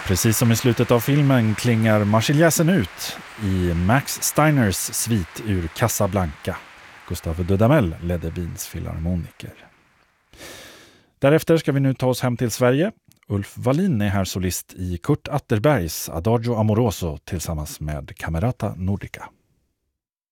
Precis som i slutet av filmen klingar Marseljäsen ut i Max Steiners svit ur Casablanca. Gustave Dudamel ledde Wiens filharmoniker. Därefter ska vi nu ta oss hem till Sverige. Ulf Wallin är här solist i Kurt Atterbergs Adagio Amoroso tillsammans med Camerata Nordica.